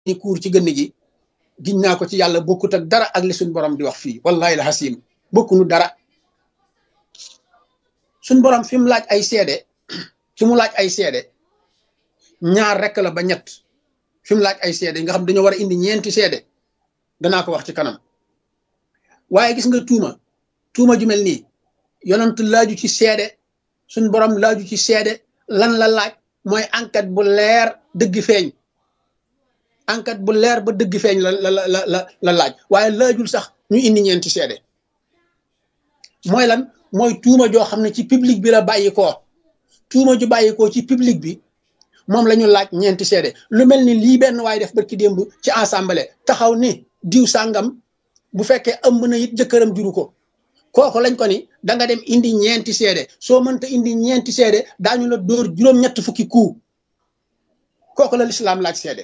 ni kuur ci gënn gi giñ naa ko ci yàlla bokkut ak dara ak li suñ borom di wax fii wallahi la xasim bokkunu dara suñ borom fi mu laaj ay seede fi mu laaj ay seede ñaar rek la ba ñett fi mu laaj ay seede nga xam dañoo war a indi ñeenti seede danaa ko wax ci kanam waaye gis nga tuuma ju mel nii yonent laaju ci seede suñ borom laaju ci seede lan la laaj mooy enquête bu leer dëgg feeñ enquête bu leer ba dëgg feeñ la laaj waaye laajul sax ñu indi ñeenti seede mooy lan mooy tuuma joo xam ne ci public bi la bàyyi koo tuuma ju bàyyi koo ci public bi moom la ñu laaj ñeenti seede lu mel ni lii benn waaye def barki démb ci assemblée taxaw ni diw sàngam bu fekkee ëmb na it jëkkëram juru ko kooku lañ ko ni da nga dem indi ñeenti seede soo mënta indi ñeenti seede daañu la dóor juróom-ñett fukki coup kooku la lislaam laaj seede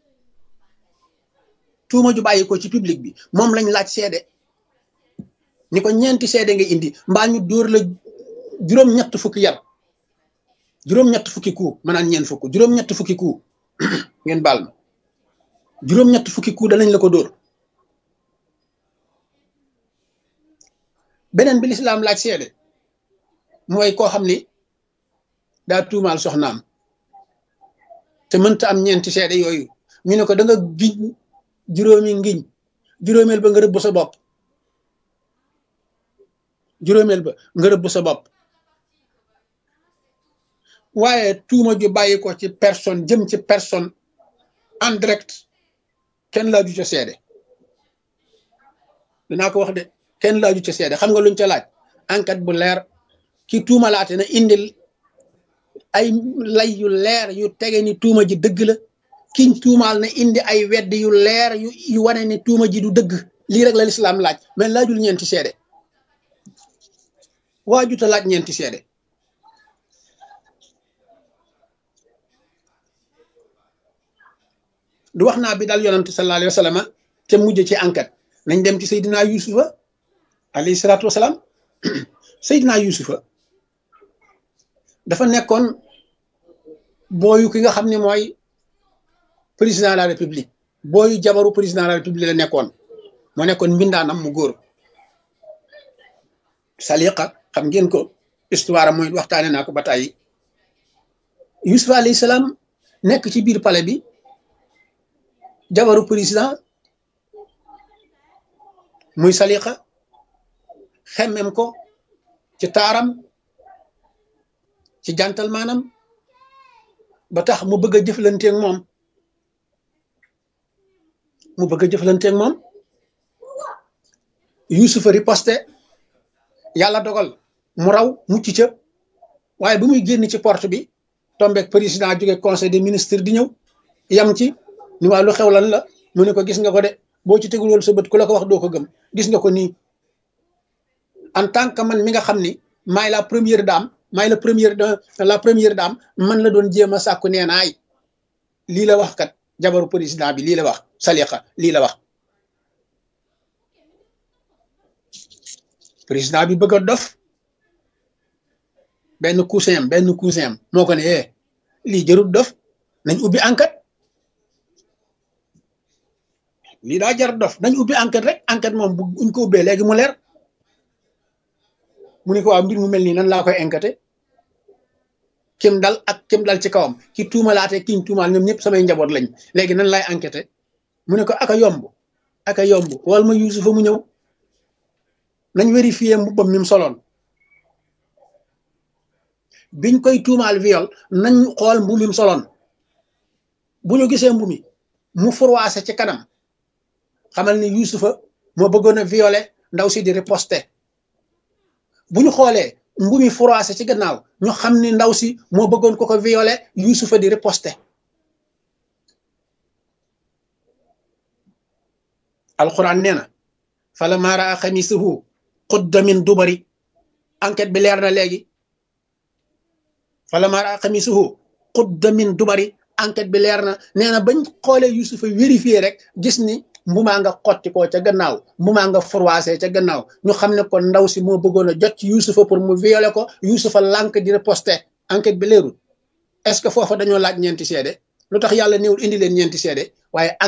tuuma ju bàyyi ko ci public bi moom lañ laaj seede ni ko ñeenti seede nga indi mbaa ñu dóor la juróom-ñett fukki yar juróom-ñett fukki coup maanaam ñeent fukk juróom-ñett fukki coup ngeen baal ma juróom-ñett fukki coup danañ la ko dóor beneen bi lislaam laaj seede mooy koo xam ni daa tuumaal soxnaam te mënta am ñeenti seede yooyu ñu ne ko da nga giñ juróomi ngiñ juróomeel ba nga rëbb sa bopp juróomeel ba nga rëbb sa bopp waaye tuuma ju bàyyi ko ci personne jëm ci personne en direct kenn laaju ca seede danaa ko wax de kenn laaju ca seede xam nga luñ ca laaj enquête bu leer ki tuumalaate na indil ay lay yu leer yu tege ni tuuma ji dëgg la kiñ tuumaal na indi ay wedd yu leer yu wane ni tuuma ji du dëgg lii rek la lislaam laaj mais laajul ñeenti seede waajuta laaj ñeenti seede du wax naa bi daal yonante sallallahu alayhi wa sallam te mujj ci enquête nañ dem ci Seydina Yusufa alayhi salaatu wasalaam Seydina Yusufa dafa nekkoon booyu ki nga xam ne mooy président de la république booyu jabaru président de la république la nekkoon moo nekkoon mbindaanam mu góor Saliqa xam ngeen ko histoire mooy waxtaane naa ko ba tàyyi Yusufa alayhi salaam nekk ci biir palais bi jabaru président muy Saliqa xemmem ko ci taaram ci jantal maanam ba tax mu bëgg a jëflanteeg moom Yusufa riposte yàlla dogal mu raw mucc ca waaye bu muy génn ci porte bi tombeek président jóge conseil des ministres di ñëw yam ci ni waa lu xew lan la mu ne ko gis nga ko de boo ci tegul woon sa bët ku la ko wax doo ko gëm gis nga ko nii en tant que man mi nga xam ni maay la première dame maay la première dame man la doon jéem a sàkku neenaay lii la wax kat jabaru président bi lii la wax Saliqa lii la wax président bi bëgg a dof benn cousin am moo ko ne lii jarul dof nañ ubbi enquête lii daa jar dof nañ ubbi enquête rek enquête moom buñ ko ubbee léegi mu leer mu ne ko waaw mbir mu mel nii nan laa koy enquêté kim dal ak kim dal ci kawam ki tuumalaate kiñ tuumaal ñoom ñëpp samay njaboot lañ léegi nan laay enquêté mu ne ko aka yomb wal ma Yusufa mu ñëw nañ vérifié mbubbam mi mu soloon biñ koy tuumaal viol nañ xool mbu mi mu soloon bu ñu gisee mbu mi mu froissé ci kanam xamal ni Yusufa moo bëggoon a violé ndaw si di riposte bu ñu xoolee mbu mi froissé ci gannaaw ñu xam ni ndaw si moo bëggoon ko violé Yusufa di riposte alquran nee na falammaa raa xamiisahu qudda min dubari enquête bi leer na léegi falammaa raa xamiisahu qudda min dubari enquête bi leer na nee na bañ xoolee Yusufa vérifié rek gis ni mbumaa nga xotti ko ca gannaaw mbumaa nga froissé ca gannaaw ñu xam ne kon ndaw si moo bëggoon a jot ci Yusufa pour mu violé ko Yusufa lànk di riposte enquête bi leerul est-ce que foofa dañoo laaj ñeenti seede lu tax yàlla néewul indi leen ñeenti seede waaye